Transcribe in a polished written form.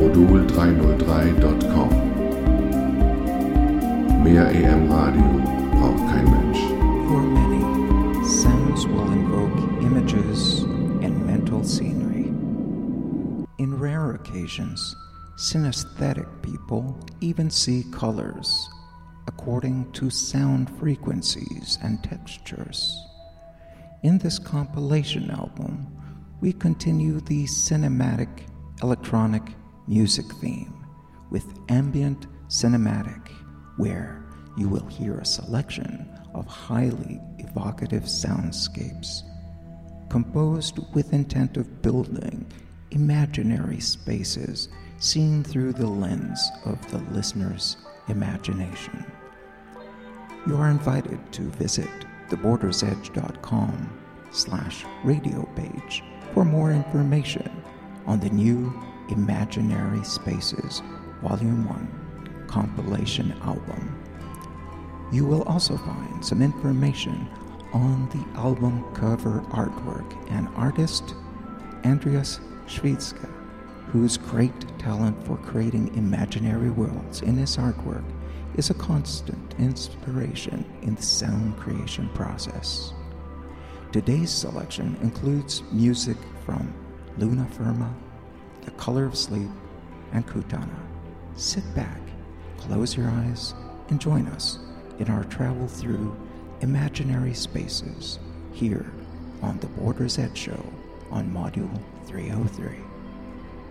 modul303.com. Mehr EM-Radio braucht kein Mensch. For many, sounds will invoke images and mental scenery. In rare occasions, synesthetic people even see colors according to sound frequencies and textures. In this compilation album, we continue the cinematic electronic music theme with ambient cinematic, where you will hear a selection of highly evocative soundscapes composed with intent of building imaginary spaces seen through the lens of the listener's imagination. You are invited to visit thebordersedge.com/radio page for more information on the new Imaginary Spaces Volume 1 compilation album. You will also find some information on the album cover artwork and artist Andreas Schwitzke, whose great talent for creating imaginary worlds in his artwork is a constant inspiration in the sound creation process. Today's selection includes music from Luna Firma, The Color of Sleep, and Kutana. Sit back, close your eyes, and join us in our travel through imaginary spaces here on the Border's Edge Show on Module 303.